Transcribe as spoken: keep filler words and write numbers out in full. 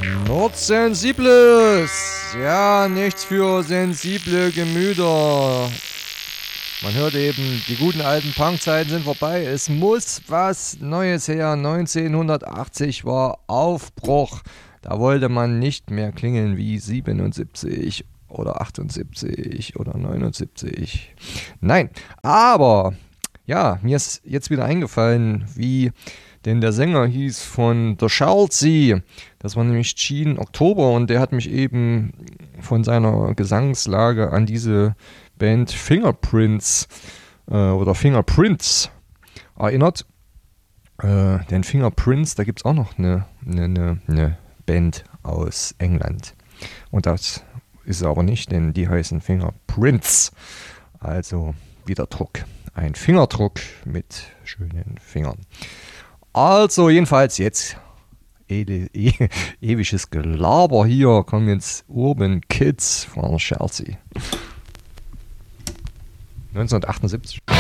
Nordsensibles. Ja, nichts für sensible Gemüter. Man hört eben, die guten alten Punkzeiten sind vorbei. Es muss was Neues her. neunzehnhundertachtzig war Aufbruch. Da wollte man nicht mehr klingen wie siebenundsiebzig oder achtundsiebzig oder neunundsiebzig. Nein, aber ja, mir ist jetzt wieder eingefallen, wie denn der Sänger hieß von The Chelsea. Das war nämlich Gene Oktober und der hat mich eben von seiner Gesangslage an diese Band Fingerprints äh, oder Fingerprints erinnert. Äh, denn Fingerprints, da gibt es auch noch eine, eine, eine Band aus England. Und das ist es aber nicht, denn die heißen Fingerprints. Also wieder Druck. Ein Fingerdruck mit schönen Fingern. Also jedenfalls jetzt e- e- ewiges Gelaber hier. Kommen jetzt Urban Kids von Chelsea. neunzehnhundertachtundsiebzig.